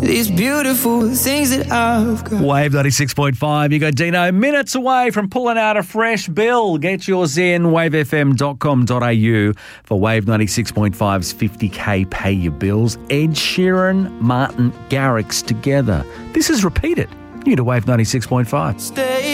these beautiful things that I've got. Wave 96.5. You got Dino minutes away from pulling out a fresh bill. Get yours in wavefm.com.au for Wave 96.5's 50K Pay Your Bills. Ed Sheeran, Martin Garrix together. This is Repeat It. New to Wave 96.5. Stay